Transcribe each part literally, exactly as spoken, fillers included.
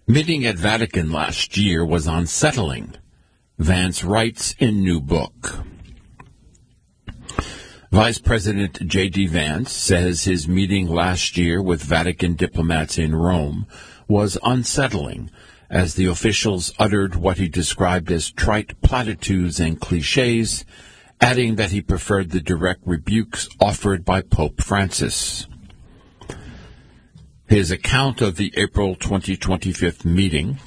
Meeting at Vatican last year was unsettling, Vance writes in new book. Vice President J D. Vance says his meeting last year with Vatican diplomats in Rome was unsettling, as the officials uttered what he described as trite platitudes and cliches, adding that he preferred the direct rebukes offered by Pope Francis. His account of the April twenty twenty-five meeting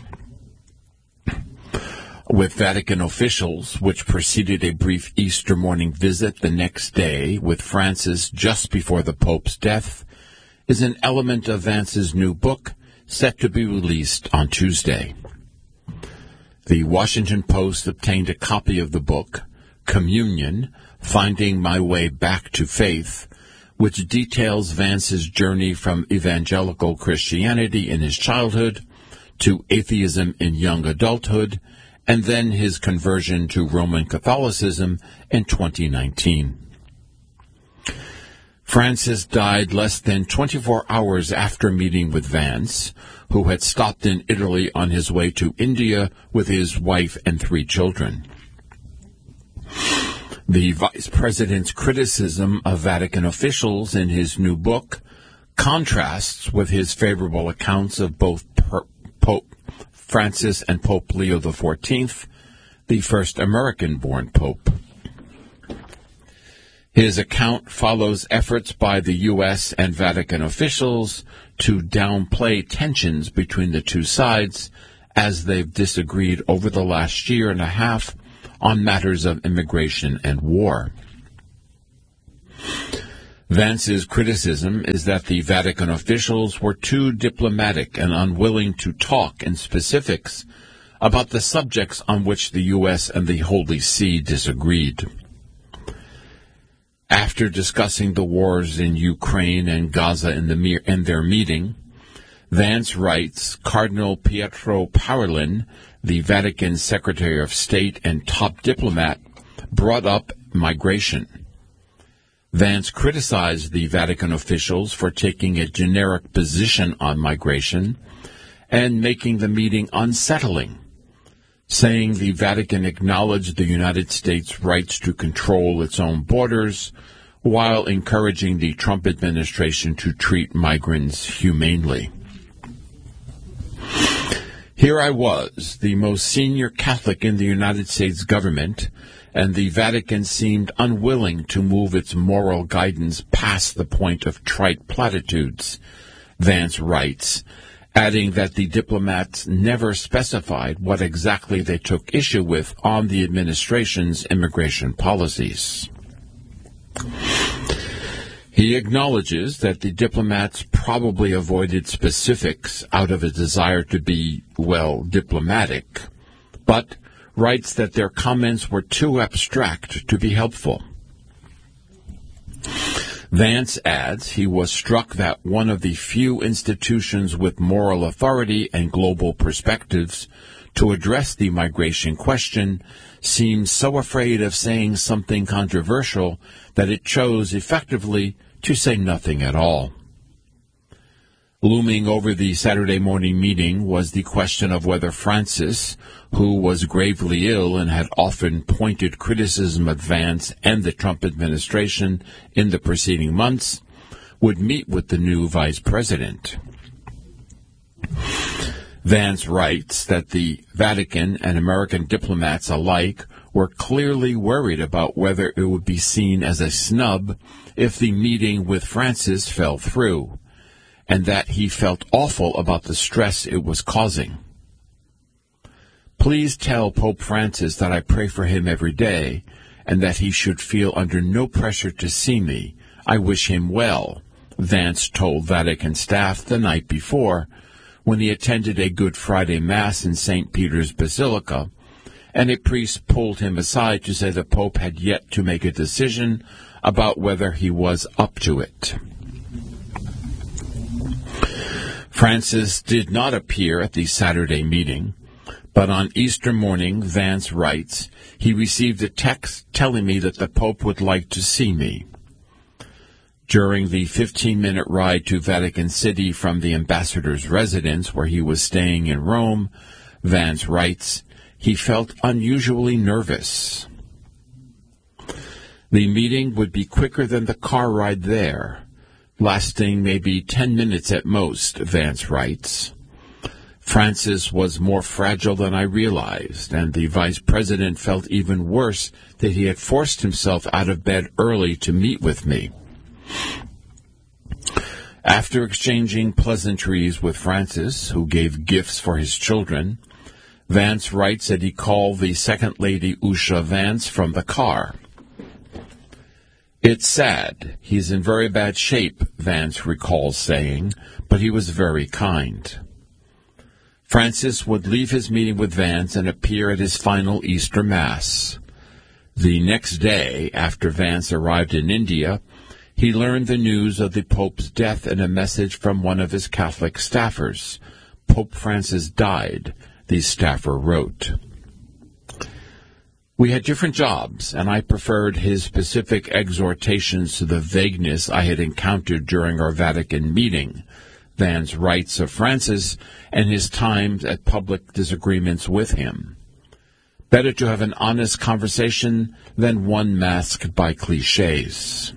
with Vatican officials, which preceded a brief Easter morning visit the next day with Francis just before the Pope's death, is an element of Vance's new book, set to be released on Tuesday. The Washington Post obtained a copy of the book, Communion, Finding My Way Back to Faith, which details Vance's journey from evangelical Christianity in his childhood to atheism in young adulthood, and then his conversion to Roman Catholicism in twenty nineteen. Francis died less than twenty-four hours after meeting with Vance, who had stopped in Italy on his way to India with his wife and three children. The Vice President's criticism of Vatican officials in his new book contrasts with his favorable accounts of both per- Pope Francis and Pope Leo the fourteenth, the first American-born pope. His account follows efforts by the U S and Vatican officials to downplay tensions between the two sides as they've disagreed over the last year and a half on matters of immigration and war. Vance's criticism is that the Vatican officials were too diplomatic and unwilling to talk in specifics about the subjects on which the U S and the Holy See disagreed. After discussing the wars in Ukraine and Gaza in, the me- in their meeting, Vance writes, Cardinal Pietro Parolin, the Vatican Secretary of State and top diplomat, brought up migration. Vance criticized the Vatican officials for taking a generic position on migration and making the meeting unsettling, saying the Vatican acknowledged the United States' rights to control its own borders while encouraging the Trump administration to treat migrants humanely. Here I was, the most senior Catholic in the United States government, and the Vatican seemed unwilling to move its moral guidance past the point of trite platitudes, Vance writes, adding that the diplomats never specified what exactly they took issue with on the administration's immigration policies. He acknowledges that the diplomats probably avoided specifics out of a desire to be, well, diplomatic, but writes that their comments were too abstract to be helpful. Vance adds he was struck that one of the few institutions with moral authority and global perspectives to address the migration question seems so afraid of saying something controversial that it chose effectively to say nothing at all. Looming over the Saturday morning meeting was the question of whether Francis, who was gravely ill and had often pointed criticism of Vance and the Trump administration in the preceding months, would meet with the new vice president. Vance writes that the Vatican and American diplomats alike were clearly worried about whether it would be seen as a snub if the meeting with Francis fell through, and that he felt awful about the stress it was causing. Please tell Pope Francis that I pray for him every day, and that he should feel under no pressure to see me. I wish him well, Vance told Vatican staff the night before, when he attended a Good Friday Mass in Saint Peter's Basilica, and a priest pulled him aside to say the Pope had yet to make a decision about whether he was up to it. Francis did not appear at the Saturday meeting, but on Easter morning, Vance writes, he received a text telling me that the Pope would like to see me. During the fifteen-minute ride to Vatican City from the ambassador's residence where he was staying in Rome, Vance writes, he felt unusually nervous. The meeting would be quicker than the car ride there, lasting maybe ten minutes at most, Vance writes. Francis was more fragile than I realized, and the vice president felt even worse that he had forced himself out of bed early to meet with me. After exchanging pleasantries with Francis, who gave gifts for his children, Vance writes that he called the second lady Usha Vance from the car. It's sad. He's in very bad shape, Vance recalls saying, but he was very kind. Francis would leave his meeting with Vance and appear at his final Easter Mass. The next day, after Vance arrived in India, he learned the news of the Pope's death in a message from one of his Catholic staffers. Pope Francis died, the staffer wrote. We had different jobs, and I preferred his specific exhortations to the vagueness I had encountered during our Vatican meeting, Vance writes of Francis and his times at public disagreements with him. Better to have an honest conversation than one masked by cliches.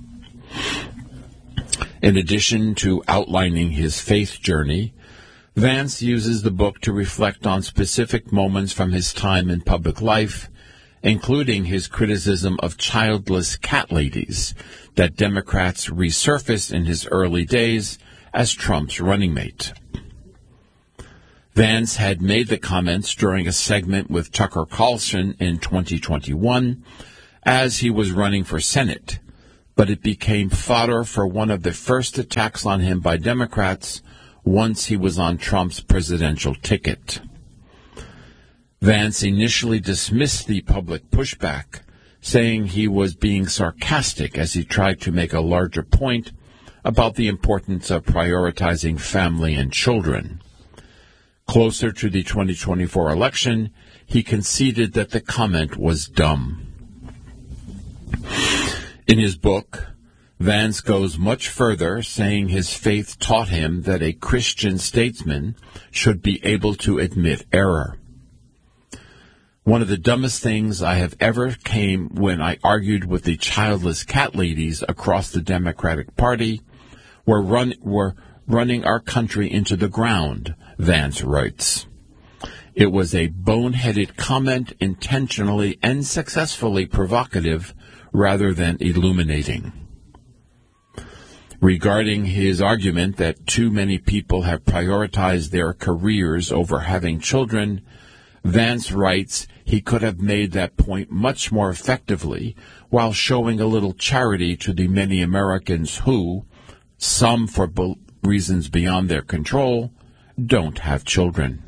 In addition to outlining his faith journey, Vance uses the book to reflect on specific moments from his time in public life, including his criticism of childless cat ladies that Democrats resurfaced in his early days as Trump's running mate. Vance had made the comments during a segment with Tucker Carlson in twenty twenty-one as he was running for Senate, but it became fodder for one of the first attacks on him by Democrats once he was on Trump's presidential ticket. Vance initially dismissed the public pushback, saying he was being sarcastic as he tried to make a larger point about the importance of prioritizing family and children. Closer to the twenty twenty-four election, he conceded that the comment was dumb. In his book, Vance goes much further, saying his faith taught him that a Christian statesman should be able to admit error. One of the dumbest things I have ever came when I argued with the childless cat ladies across the Democratic Party were, run, were running our country into the ground, Vance writes. It was a boneheaded comment, intentionally and successfully provocative rather than illuminating. Regarding his argument that too many people have prioritized their careers over having children, Vance writes he could have made that point much more effectively while showing a little charity to the many Americans who, some for be- reasons beyond their control, don't have children.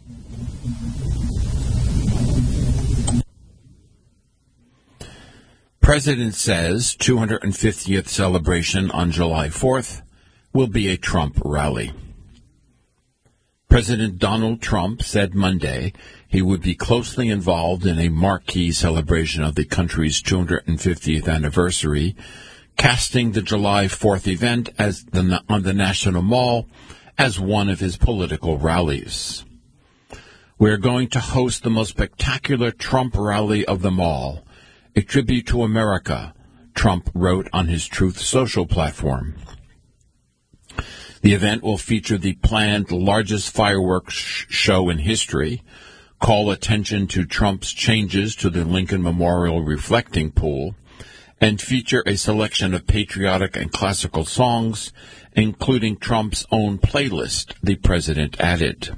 President says two hundred fiftieth celebration on July fourth will be a Trump rally. President Donald Trump said Monday he would be closely involved in a marquee celebration of the country's two hundred fiftieth anniversary, casting the July fourth event as the, on the National Mall as one of his political rallies. We're going to host the most spectacular Trump rally of them all, a tribute to America, Trump wrote on his Truth Social platform. The event will feature the planned largest fireworks sh- show in history, call attention to Trump's changes to the Lincoln Memorial reflecting pool, and feature a selection of patriotic and classical songs, including Trump's own playlist, the president added.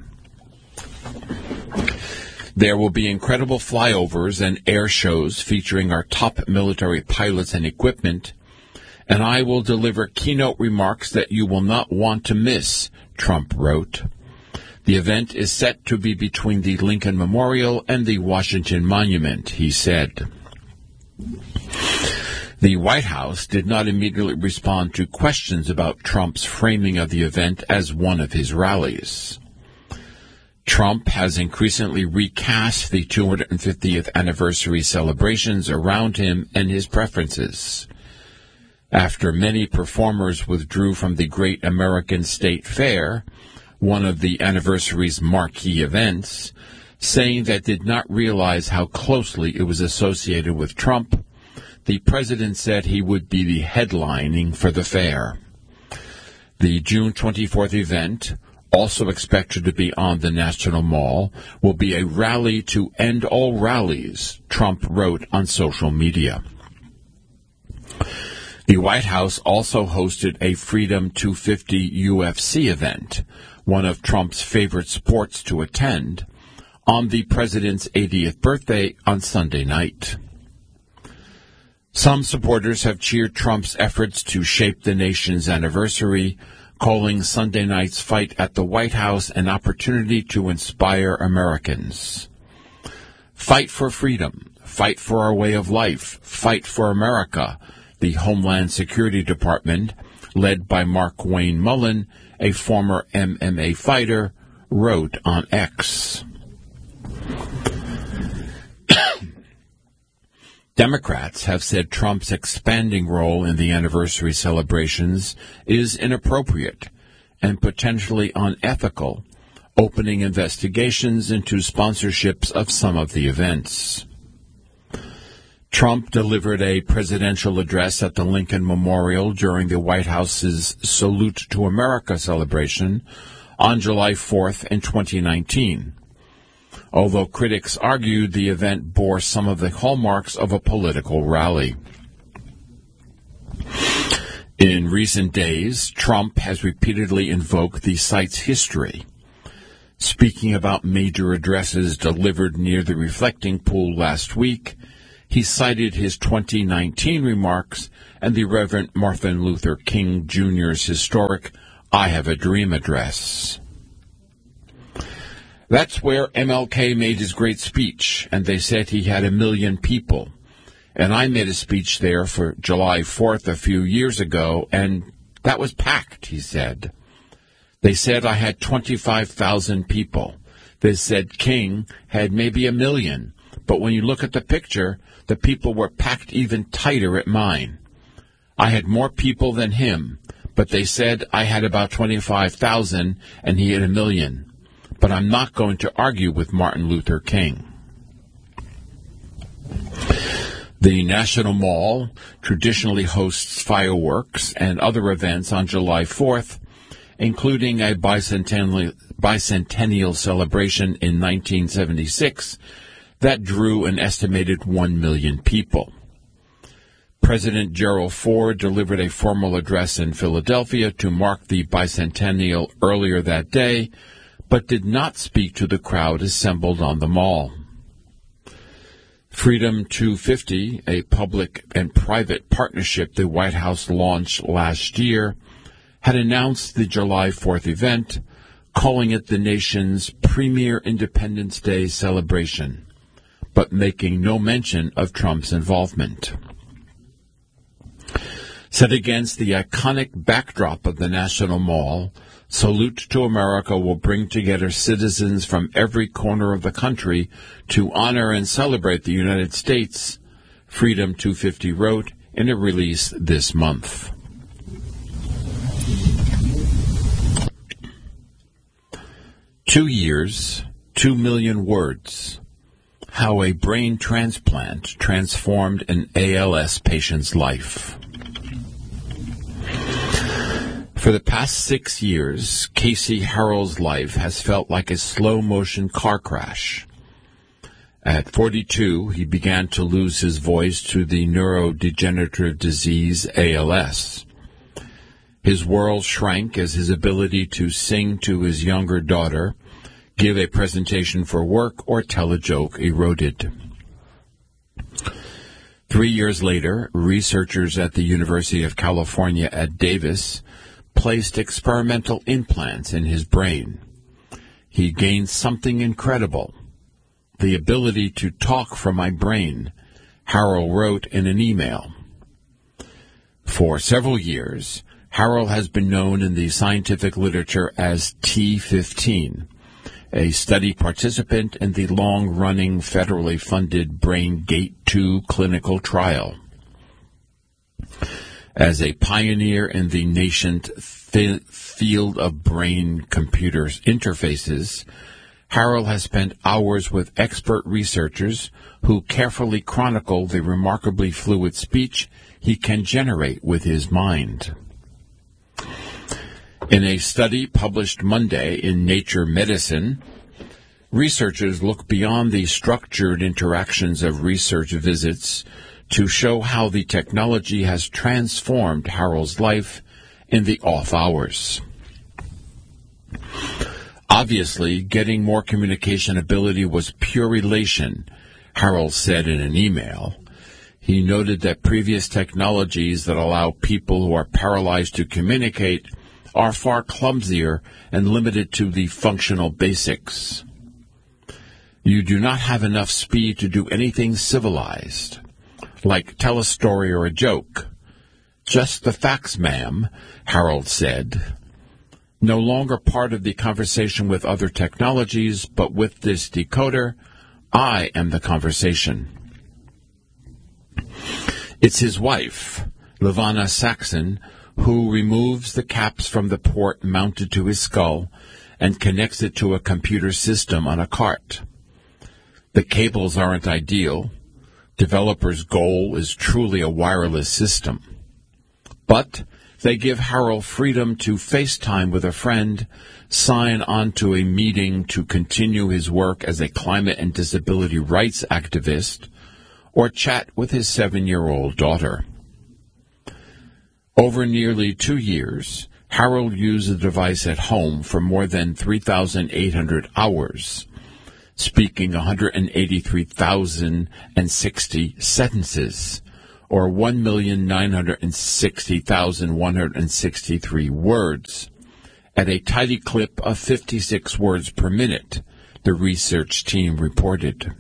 There will be incredible flyovers and air shows featuring our top military pilots and equipment, and I will deliver keynote remarks that you will not want to miss, Trump wrote. The event is set to be between the Lincoln Memorial and the Washington Monument, he said. The White House did not immediately respond to questions about Trump's framing of the event as one of his rallies. Trump has increasingly recast the two hundred fiftieth anniversary celebrations around him and his preferences. after many performers withdrew from the Great American State Fair, one of the anniversary's marquee events, saying that did not realize how closely it was associated with Trump. The president said he would be the headlining for the fair. The June twenty-fourth event, also expected to be on the National Mall, will be a rally to end all rallies, Trump wrote on social media. The White House also hosted a Freedom two fifty U F C event, one of Trump's favorite sports to attend, on the president's eightieth birthday on Sunday night. Some supporters have cheered Trump's efforts to shape the nation's anniversary, calling Sunday night's fight at the White House an opportunity to inspire Americans. Fight for freedom, fight for our way of life, fight for America, the Homeland Security Department, led by Mark Wayne Mullen, a former M M A fighter, wrote on X. Democrats have said Trump's expanding role in the anniversary celebrations is inappropriate and potentially unethical, opening investigations into sponsorships of some of the events. Trump delivered a presidential address at the Lincoln Memorial during the White House's Salute to America celebration on July fourth in twenty nineteen. Although critics argued the event bore some of the hallmarks of a political rally. In recent days, Trump has repeatedly invoked the site's history. Speaking about major addresses delivered near the reflecting pool last week, he cited his twenty nineteen remarks and the Reverend Martin Luther King Junior's historic I Have a Dream address. That's where M L K made his great speech, and they said he had a million people. And I made a speech there for July fourth a few years ago, and that was packed, he said. They said I had twenty-five thousand people. They said King had maybe a million, but when you look at the picture, the people were packed even tighter at mine. I had more people than him, but they said I had about twenty-five thousand and he had a million. But I'm not going to argue with Martin Luther King. The National Mall traditionally hosts fireworks and other events on July fourth, including a bicentennial, bicentennial celebration in nineteen seventy-six that drew an estimated one million people. President Gerald Ford delivered a formal address in Philadelphia to mark the bicentennial earlier that day, but did not speak to the crowd assembled on the mall. Freedom two fifty, a public and private partnership the White House launched last year, had announced the July fourth event, calling it the nation's premier Independence Day celebration, but making no mention of Trump's involvement. Set against the iconic backdrop of the National Mall, Salute to America will bring together citizens from every corner of the country to honor and celebrate the United States, Freedom two fifty wrote in a release this month. Two years, two million words. How a brain transplant transformed an A L S patient's life. For the past six years, Casey Harrell's life has felt like a slow-motion car crash. At forty-two, he began to lose his voice to the neurodegenerative disease A L S. His world shrank as his ability to sing to his younger daughter, give a presentation for work, or tell a joke eroded. Three years later, researchers at the University of California at Davis placed experimental implants in his brain. He gained something incredible, the ability to talk from my brain, Harrell wrote in an email. For several years, Harrell has been known in the scientific literature as T fifteen, a study participant in the long-running federally funded BrainGate two clinical trial. As a pioneer in the nascent fi- field of brain-computer interfaces, Harold has spent hours with expert researchers who carefully chronicle the remarkably fluid speech he can generate with his mind. In a study published Monday in Nature Medicine, researchers look beyond the structured interactions of research visits to show how the technology has transformed Harold's life in the off hours. Obviously, getting more communication ability was pure elation, Harold said in an email. He noted that previous technologies that allow people who are paralyzed to communicate are far clumsier and limited to the functional basics. You do not have enough speed to do anything civilized, like tell a story or a joke. Just the facts, ma'am, Harold said. No longer part of the conversation with other technologies, but with this decoder, I am the conversation. It's his wife, Levana Saxon, who removes the caps from the port mounted to his skull and connects it to a computer system on a cart. The cables aren't ideal. Developers' goal is truly a wireless system. But they give Harold freedom to FaceTime with a friend, sign on to a meeting to continue his work as a climate and disability rights activist, or chat with his seven-year-old daughter. Over nearly two years, Harold used the device at home for more than three thousand eight hundred hours, speaking one hundred eighty-three thousand sixty sentences, or one million nine hundred sixty thousand one hundred sixty-three words, at a tidy clip of fifty-six words per minute, the research team reported.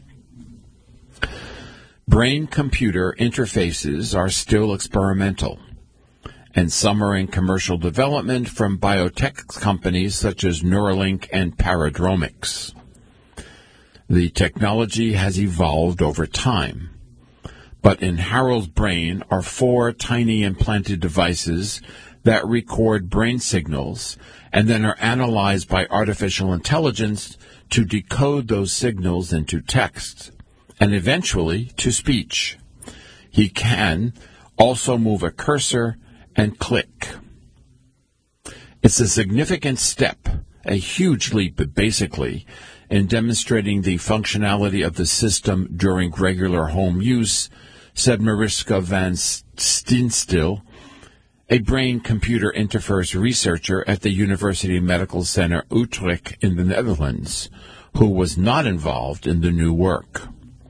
Brain-computer interfaces are still experimental, and some are in commercial development from biotech companies such as Neuralink and Paradromics. The technology has evolved over time, but in Harold's brain are four tiny implanted devices that record brain signals and then are analyzed by artificial intelligence to decode those signals into text and eventually to speech. He can also move a cursor and click. It's a significant step, a huge leap basically, in demonstrating the functionality of the system during regular home use, said Mariska van Steenstiel, a brain-computer interface researcher at the University Medical Center Utrecht in the Netherlands, who was not involved in the new work.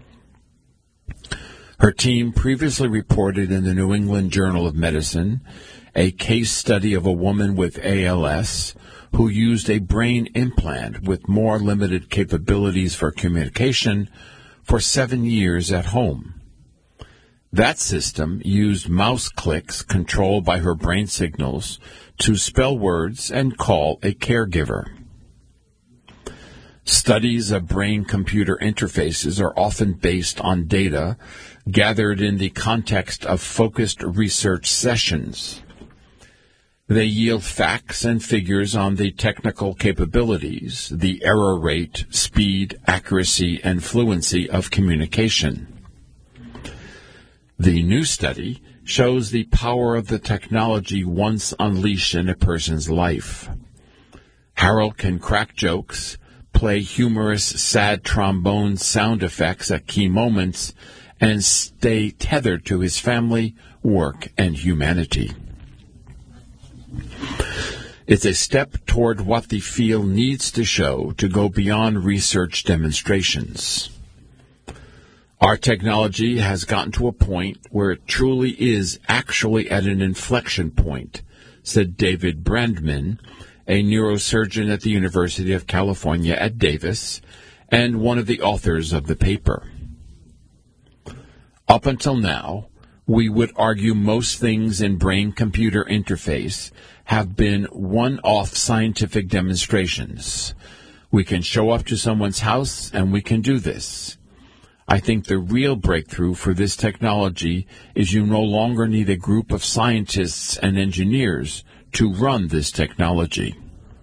Her team previously reported in the New England Journal of Medicine a case study of a woman with A L S who used a brain implant with more limited capabilities for communication for seven years at home. That system used mouse clicks controlled by her brain signals to spell words and call a caregiver. Studies of brain-computer interfaces are often based on data gathered in the context of focused research sessions. They yield facts and figures on the technical capabilities, the error rate, speed, accuracy, and fluency of communication. The new study shows the power of the technology once unleashed in a person's life. Harold can crack jokes, play humorous, sad trombone sound effects at key moments, and stay tethered to his family, work, and humanity. It's a step toward what the field needs to show to go beyond research demonstrations. Our technology has gotten to a point where it truly is actually at an inflection point, said David Brandman, a neurosurgeon at the University of California at Davis, and one of the authors of the paper. Up until now, we would argue most things in brain-computer interface have been one-off scientific demonstrations. We can show up to someone's house and we can do this. I think the real breakthrough for this technology is you no longer need a group of scientists and engineers to run this technology.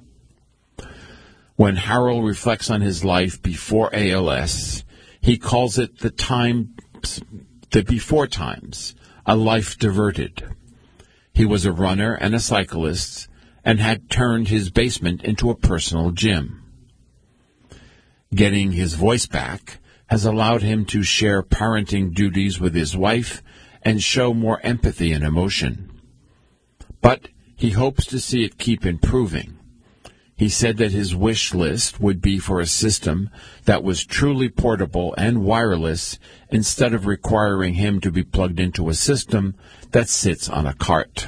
When Harold reflects on his life before A L S, he calls it the time, the before times, a life diverted. He was a runner and a cyclist and had turned his basement into a personal gym. Getting his voice back has allowed him to share parenting duties with his wife and show more empathy and emotion. But he hopes to see it keep improving. He said that his wish list would be for a system that was truly portable and wireless instead of requiring him to be plugged into a system that sits on a cart.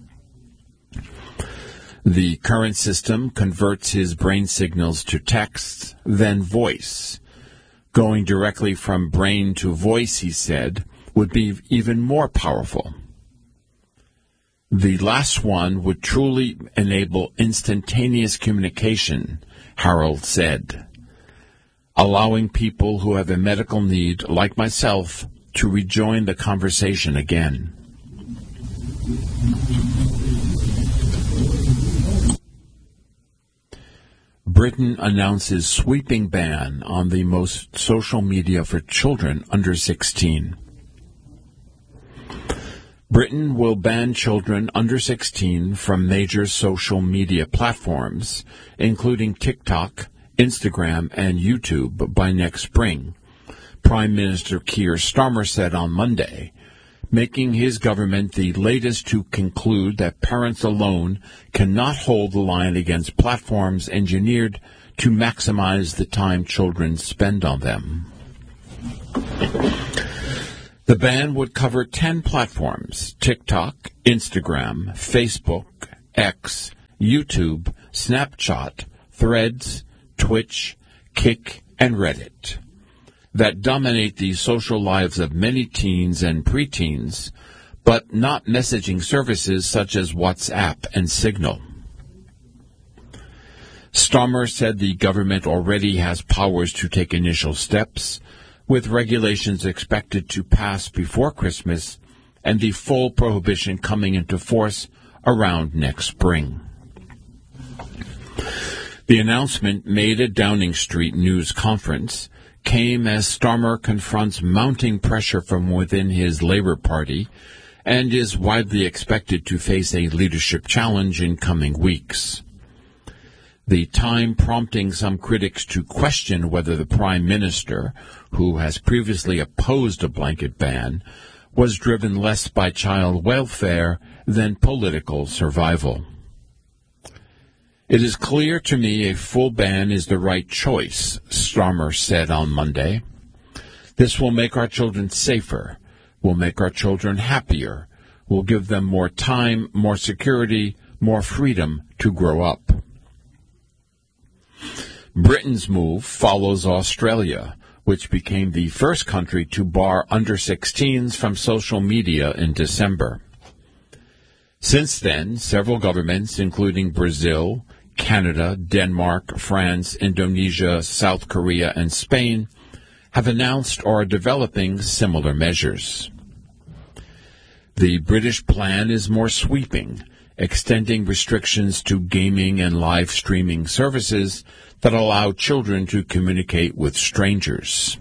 The current system converts his brain signals to text, then voice. Going directly from brain to voice, he said, would be even more powerful. The last one would truly enable instantaneous communication, Harold said, allowing people who have a medical need, like myself, to rejoin the conversation again. Britain announces sweeping ban on the most social media for children under sixteen. Britain will ban children under sixteen from major social media platforms, including TikTok, Instagram, and YouTube, by next spring, Prime Minister Keir Starmer said on Monday, making his government the latest to conclude that parents alone cannot hold the line against platforms engineered to maximize the time children spend on them. The ban would cover ten platforms: TikTok, Instagram, Facebook, X, YouTube, Snapchat, Threads, Twitch, Kick, and Reddit, that dominate the social lives of many teens and preteens, but not messaging services such as WhatsApp and Signal. Starmer said the government already has powers to take initial steps, with regulations expected to pass before Christmas and the full prohibition coming into force around next spring. The announcement, made at Downing Street News Conference, came as Starmer confronts mounting pressure from within his Labour Party and is widely expected to face a leadership challenge in coming weeks. The time prompting some critics to question whether the Prime Minister, who has previously opposed a blanket ban, was driven less by child welfare than political survival. It is clear to me a full ban is the right choice, Starmer said on Monday. This will make our children safer, will make our children happier, will give them more time, more security, more freedom to grow up. Britain's move follows Australia, which became the first country to bar under sixteens from social media in December. Since then, several governments, including Brazil, Canada, Denmark, France, Indonesia, South Korea, and Spain, have announced or are developing similar measures. The British plan is more sweeping, extending restrictions to gaming and live streaming services that allow children to communicate with strangers.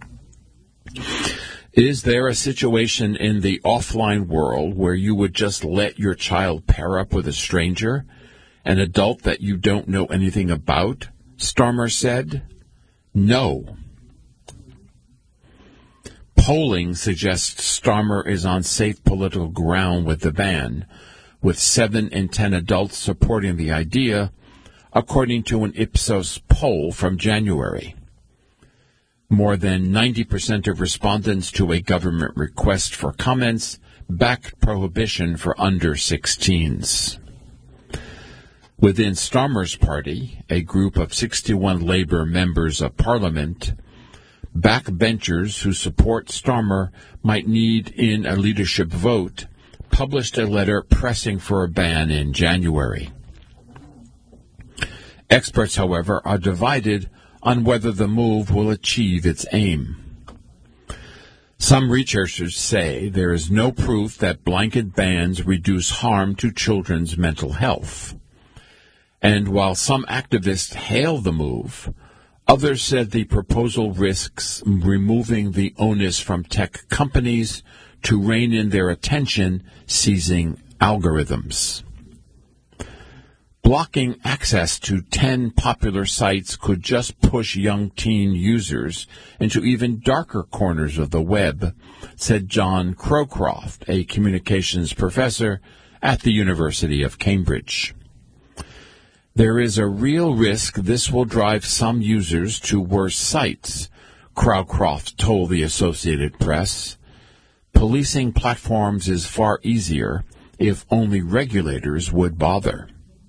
Is there a situation in the offline world where you would just let your child pair up with a stranger, an adult that you don't know anything about? Starmer said. No. Polling suggests Starmer is on safe political ground with the ban, with seven in ten adults supporting the idea, according to an Ipsos poll from January. More than ninety percent of respondents to a government request for comments backed prohibition for under sixteens. Within Starmer's party, a group of sixty-one Labour members of Parliament, backbenchers who support Starmer might need in a leadership vote, published a letter pressing for a ban in January. Experts, however, are divided on whether the move will achieve its aim. Some researchers say there is no proof that blanket bans reduce harm to children's mental health. And while some activists hail the move, others said the proposal risks removing the onus from tech companies to rein in their attention, seizing algorithms. Blocking access to ten popular sites could just push young teen users into even darker corners of the web, said John Crowcroft, a communications professor at the University of Cambridge. There is a real risk this will drive some users to worse sites, Crowcroft told the Associated Press. Policing platforms is far easier if only regulators would bother.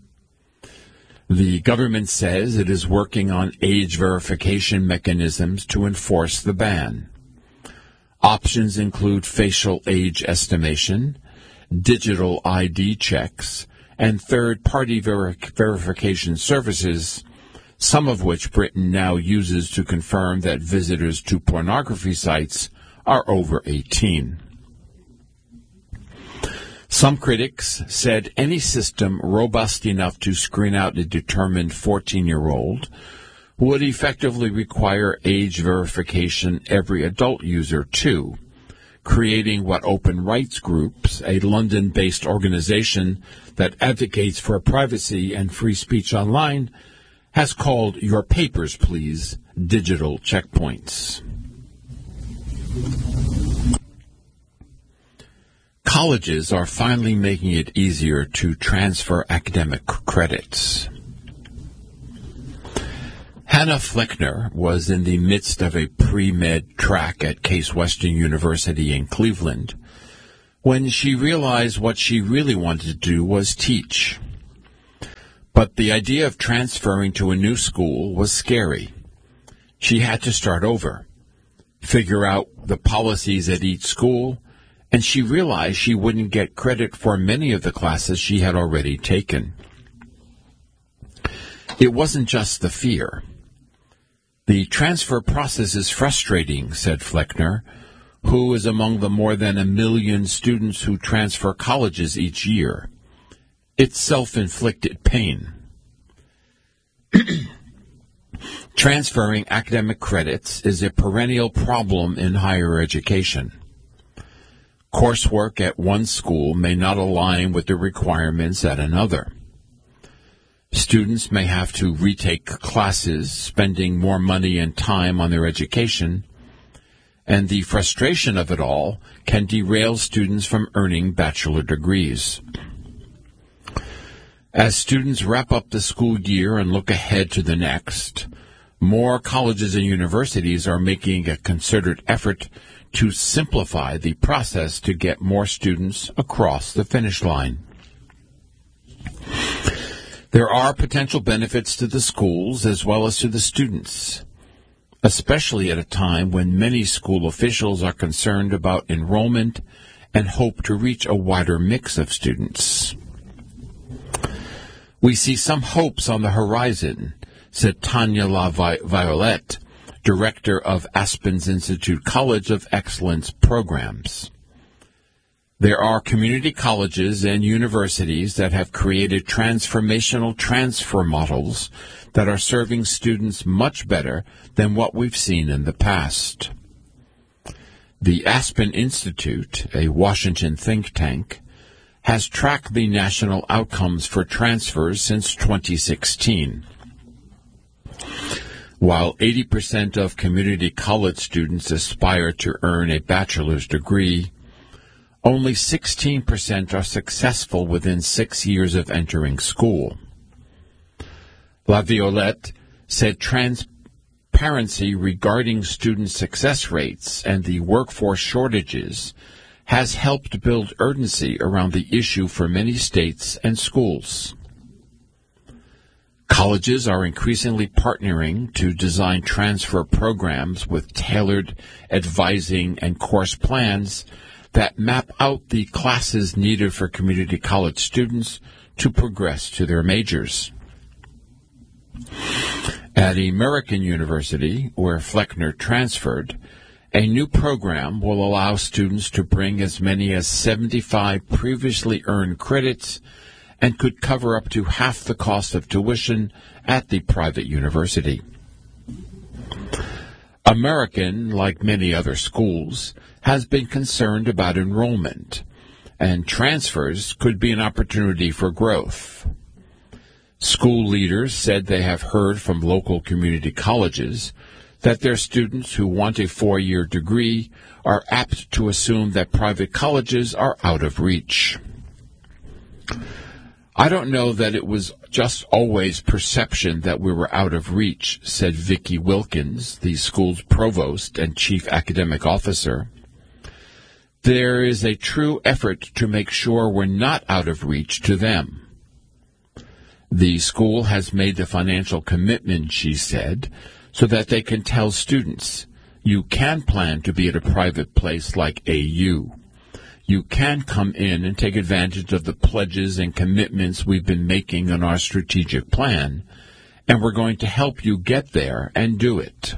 The government says it is working on age verification mechanisms to enforce the ban. Options include facial age estimation, digital I D checks, and third-party ver- verification services, some of which Britain now uses to confirm that visitors to pornography sites are over eighteen. Some critics said any system robust enough to screen out a determined fourteen-year-old would effectively require age verification every adult user too, creating what Open Rights Groups, a London-based organization that advocates for privacy and free speech online, has called Your Papers, Please digital checkpoints. Colleges are finally making it easier to transfer academic credits. Hannah Fleckner was in the midst of a pre-med track at Case Western University in Cleveland when she realized what she really wanted to do was teach. But the idea of transferring to a new school was scary. She had to start over, figure out the policies at each school, and she realized she wouldn't get credit for many of the classes she had already taken. It wasn't just the fear. The transfer process is frustrating, said Fleckner, who is among the more than a million students who transfer colleges each year. It's self-inflicted pain. Transferring academic credits is a perennial problem in higher education. Coursework at one school may not align with the requirements at another. Students may have to retake classes, spending more money and time on their education, and the frustration of it all can derail students from earning bachelor degrees. As students wrap up the school year and look ahead to the next, more colleges and universities are making a concerted effort to simplify the process to get more students across the finish line. There are potential benefits to the schools as well as to the students, especially at a time when many school officials are concerned about enrollment and hope to reach a wider mix of students. We see some hopes on the horizon, said Tanya LaViolette, director of Aspen's Institute College of Excellence Programs. There are community colleges and universities that have created transformational transfer models that are serving students much better than what we've seen in the past. The Aspen Institute, a Washington think tank, has tracked the national outcomes for transfers since twenty sixteen. While eighty percent of community college students aspire to earn a bachelor's degree, only sixteen percent are successful within six years of entering school. LaViolette said transparency regarding student success rates and the workforce shortages has helped build urgency around the issue for many states and schools. Colleges are increasingly partnering to design transfer programs with tailored advising and course plans that map out the classes needed for community college students to progress to their majors. At American University, where Fleckner transferred, A new program will allow students to bring as many as seventy-five previously earned credits and could cover up to half the cost of tuition at the private university. American, like many other schools, has been concerned about enrollment, and transfers could be an opportunity for growth. School leaders said they have heard from local community colleges that their students who want a four-year degree are apt to assume that private colleges are out of reach. I don't know that it was just always perception that we were out of reach, said Vicki Wilkins, the school's provost and chief academic officer. There is a true effort to make sure we're not out of reach to them. The school has made the financial commitment, she said, so that they can tell students, you can plan to be at a private place like A U. You can come in and take advantage of the pledges and commitments we've been making on our strategic plan, and we're going to help you get there and do it.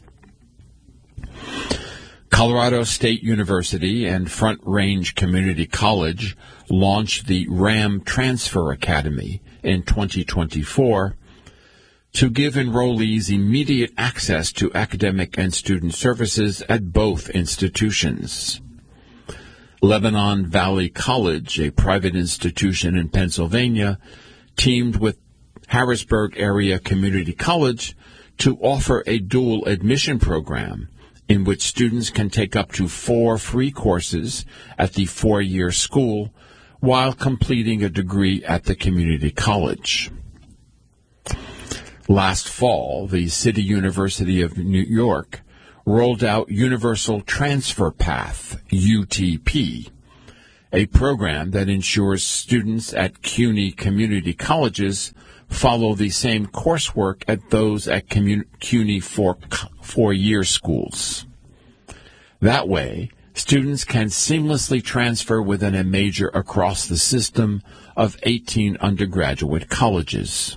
Colorado State University and Front Range Community College launched the RAM Transfer Academy in twenty twenty-four to give enrollees immediate access to academic and student services at both institutions. Lebanon Valley College, a private institution in Pennsylvania, teamed with Harrisburg Area Community College to offer a dual admission program in which students can take up to four free courses at the four-year school while completing a degree at the community college. Last fall, the City University of New York rolled out Universal Transfer Path, U T P, a program that ensures students at CUNY community colleges follow the same coursework as those at commun- CUNY four, four-year schools. That way, students can seamlessly transfer within a major across the system of eighteen undergraduate colleges.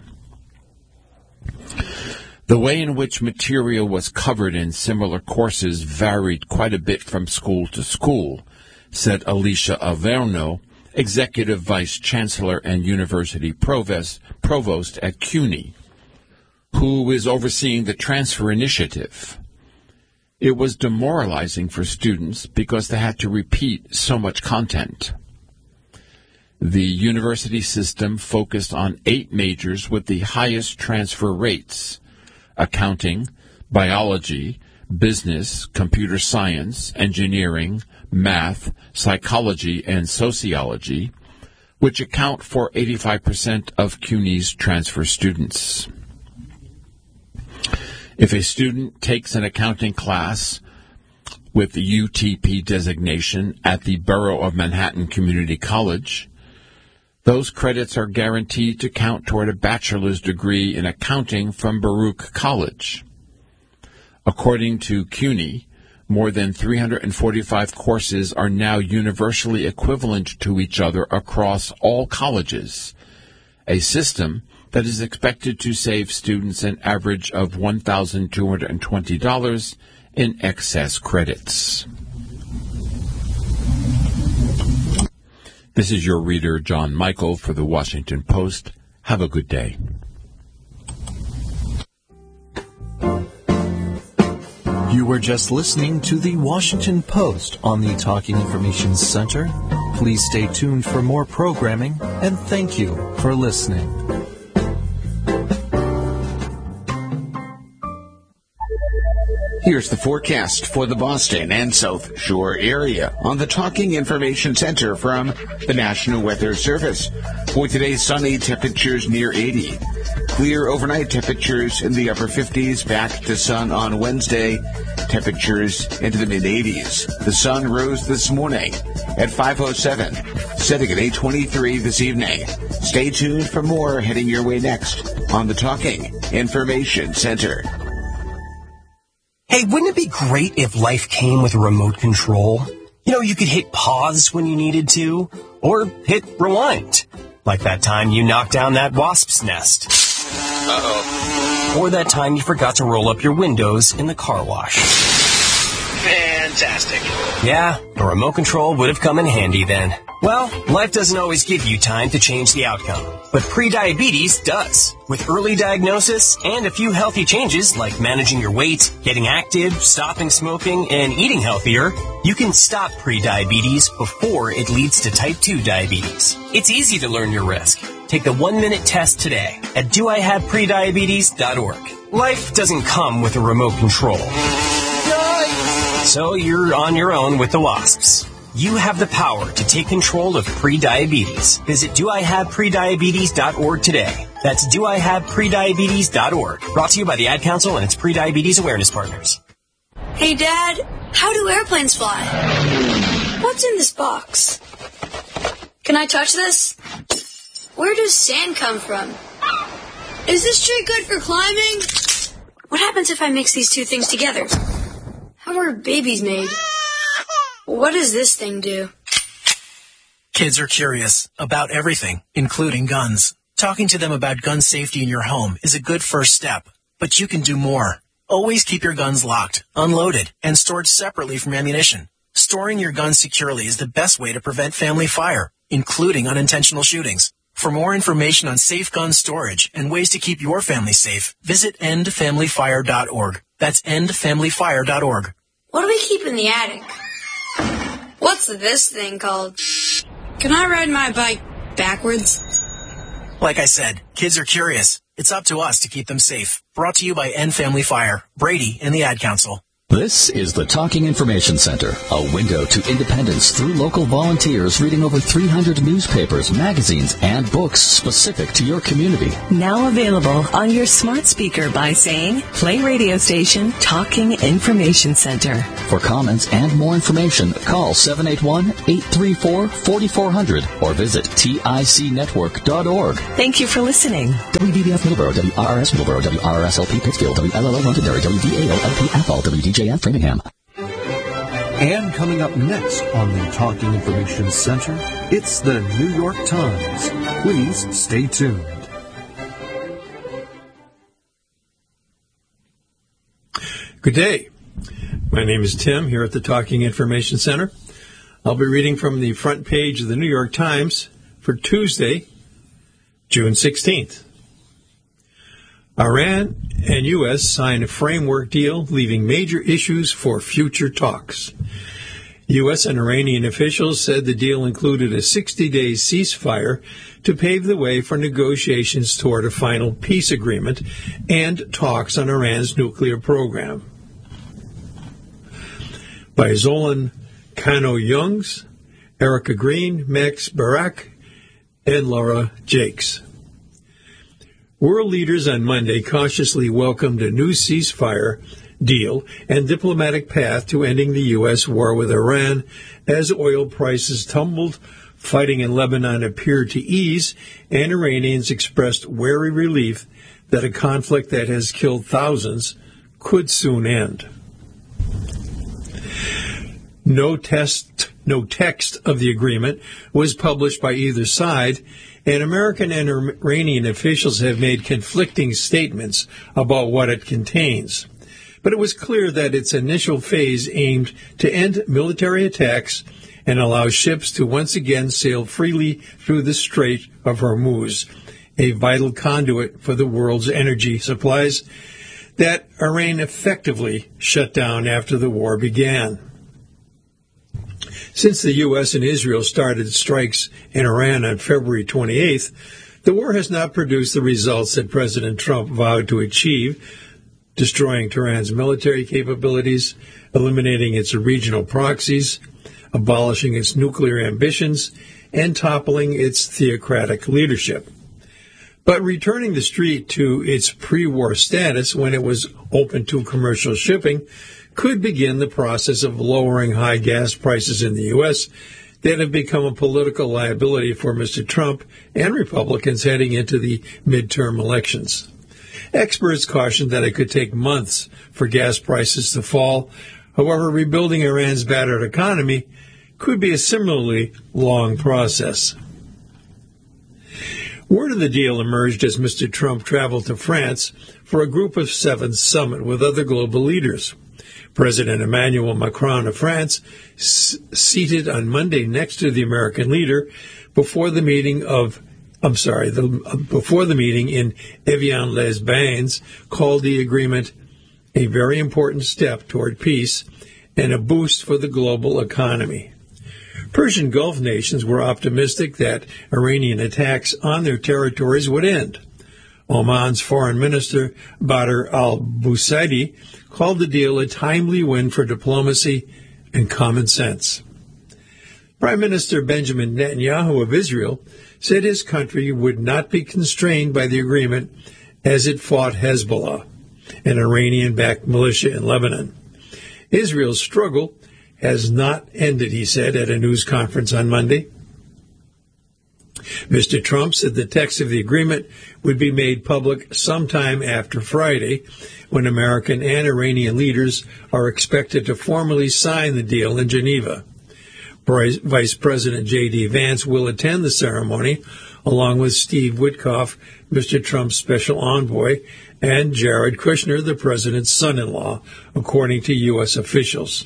The way in which material was covered in similar courses varied quite a bit from school to school, said Alicia Averno, Executive Vice Chancellor and University Provost, Provost at CUNY, who is overseeing the transfer initiative. It was demoralizing for students because they had to repeat so much content. The university system focused on eight majors with the highest transfer rates: accounting, biology, business, computer science, engineering, math, psychology, and sociology, which account for eighty-five percent of CUNY's transfer students. If a student takes an accounting class with the U T P designation at the Borough of Manhattan Community College, those credits are guaranteed to count toward a bachelor's degree in accounting from Baruch College. According to CUNY, more than three hundred forty-five courses are now universally equivalent to each other across all colleges, a system that is expected to save students an average of one thousand two hundred twenty dollars in excess credits. This is your reader, John Michael, for the Washington Post. Have a good day. You were just listening to the Washington Post on the Talking Information Center. Please stay tuned for more programming, and thank you for listening. Here's the forecast for the Boston and South Shore area on the Talking Information Center from the National Weather Service. For today, sunny, temperatures near eighty. Clear overnight, temperatures in the upper fifties. Back to sun on Wednesday, temperatures into the mid-eighties. The sun rose this morning at five oh seven, setting at eight twenty-three this evening. Stay tuned for more heading your way next on the Talking Information Center. Hey, wouldn't it be great if life came with a remote control? You know, you could hit pause when you needed to, or hit rewind. Like that time you knocked down that wasp's nest. Uh-oh. Or that time you forgot to roll up your windows in the car wash. fantastic. Yeah, a remote control would have come in handy then. Well, life doesn't always give you time to change the outcome, but prediabetes does. With early diagnosis and a few healthy changes like managing your weight, getting active, stopping smoking, and eating healthier, you can stop prediabetes before it leads to type two diabetes. It's easy to learn your risk. Take the one-minute test today at do I have prediabetes dot org. Life doesn't come with a remote control. So you're on your own with the wasps. You have the power to take control of prediabetes. Visit do I have prediabetes dot org today. That's do I have prediabetes dot org. Brought to you by the Ad Council and its prediabetes awareness partners. Hey, Dad, how do airplanes fly? What's in this box? Can I touch this? Where does sand come from? Is this tree good for climbing? What happens if I mix these two things together? How are babies made? What does this thing do? Kids are curious about everything, including guns. Talking to them about gun safety in your home is a good first step, but you can do more. Always keep your guns locked, unloaded, and stored separately from ammunition. Storing your guns securely is the best way to prevent family fire, including unintentional shootings. For more information on safe gun storage and ways to keep your family safe, visit end family fire dot org. That's end family fire dot org. What do we keep in the attic? What's this thing called? Can I ride my bike backwards? Like I said, kids are curious. It's up to us to keep them safe. Brought to you by End Family Fire, Brady, and the Ad Council. This is the Talking Information Center, a window to independence through local volunteers reading over three hundred newspapers, magazines, and books specific to your community. Now available on your smart speaker by saying, play radio station Talking Information Center. For comments and more information, call seven eight one, eight three four, four four zero zero or visit tic network dot org. Thank you for listening. W B B F Middleborough, W R R S Middleborough, W R R S L P Pittsfield, W L L O Londonderry, W V A O L P Athol, W D J F Framingham. And coming up next on the Talking Information Center, it's the New York Times. Please stay tuned. Good day. My name is Tim here at the Talking Information Center. I'll be reading from the front page of the New York Times for Tuesday, June sixteenth. Iran and U S sign a framework deal, leaving major issues for future talks. U S and Iranian officials said the deal included a sixty-day ceasefire to pave the way for negotiations toward a final peace agreement and talks on Iran's nuclear program. By Zolan Kano-Youngs, Erica Green, Max Barak, and Laura Jakes. World leaders on Monday cautiously welcomed a new ceasefire deal and diplomatic path to ending the U S war with Iran as oil prices tumbled, fighting in Lebanon appeared to ease, and Iranians expressed wary relief that a conflict that has killed thousands could soon end. No test, no text of the agreement was published by either side, and American and Iranian officials have made conflicting statements about what it contains. But it was clear that its initial phase aimed to end military attacks and allow ships to once again sail freely through the Strait of Hormuz, a vital conduit for the world's energy supplies that Iran effectively shut down after the war began. Since the U S and Israel started strikes in Iran on February twenty-eighth, the war has not produced the results that President Trump vowed to achieve, destroying Tehran's military capabilities, eliminating its regional proxies, abolishing its nuclear ambitions, and toppling its theocratic leadership. But returning the street to its pre-war status when it was open to commercial shipping could begin the process of lowering high gas prices in the U S that have become a political liability for Mister Trump and Republicans heading into the midterm elections. Experts caution that it could take months for gas prices to fall. However, rebuilding Iran's battered economy could be a similarly long process. Word of the deal emerged as Mister Trump traveled to France for a Group of Seven summit with other global leaders. President Emmanuel Macron of France, s- seated on Monday next to the American leader before the meeting of, I'm sorry, the, before the meeting in Evian-les-Bains, called the agreement a very important step toward peace and a boost for the global economy. Persian Gulf nations were optimistic that Iranian attacks on their territories would end. Oman's Foreign Minister Badr al-Busaidi called the deal a timely win for diplomacy and common sense. Prime Minister Benjamin Netanyahu of Israel said his country would not be constrained by the agreement as it fought Hezbollah, an Iranian-backed militia in Lebanon. Israel's struggle has not ended, he said at a news conference on Monday. Mister Trump said the text of the agreement would be made public sometime after Friday, when American and Iranian leaders are expected to formally sign the deal in Geneva. Vice President J D. Vance will attend the ceremony, along with Steve Witkoff, Mister Trump's special envoy, and Jared Kushner, the president's son-in-law, according to U S officials.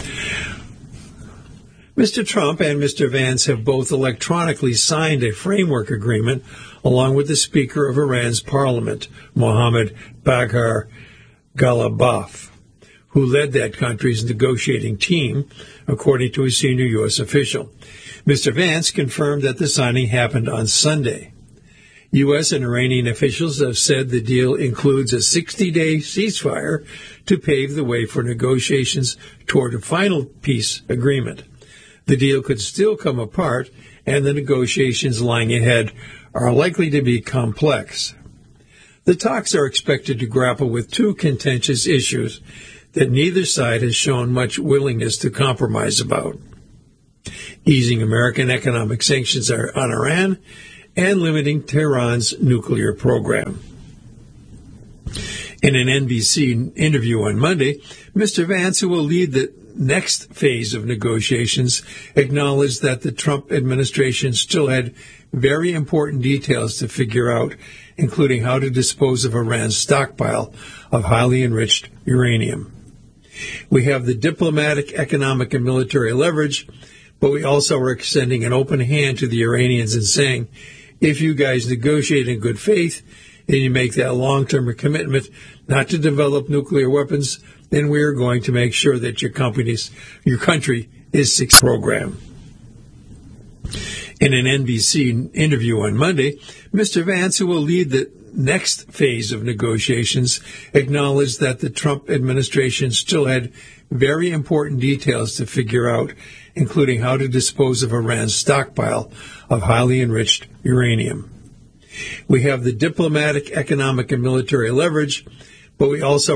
Mister Trump and Mister Vance have both electronically signed a framework agreement along with the Speaker of Iran's parliament, Mohammad Bagher Ghalibaf, who led that country's negotiating team, according to a senior U S official. Mister Vance confirmed that the signing happened on Sunday. U S and Iranian officials have said the deal includes a sixty-day ceasefire to pave the way for negotiations toward a final peace agreement. The deal could still come apart, and the negotiations lying ahead are likely to be complex. The talks are expected to grapple with two contentious issues that neither side has shown much willingness to compromise about: easing American economic sanctions on Iran and limiting Tehran's nuclear program. In an N B C interview on Monday, Mister Vance, who will lead the next phase of negotiations, acknowledged that the Trump administration still had very important details to figure out, including how to dispose of Iran's stockpile of highly enriched uranium. We have the diplomatic, economic, and military leverage, but we also are extending an open hand to the Iranians and saying, if you guys negotiate in good faith and you make that long-term commitment not to develop nuclear weapons, then we are going to make sure that your companies, your country is successful. Program. In an N B C interview on Monday, Mister Vance, who will lead the next phase of negotiations, acknowledged that the Trump administration still had very important details to figure out, including how to dispose of Iran's stockpile of highly enriched uranium. We have the diplomatic, economic, and military leverage, but we also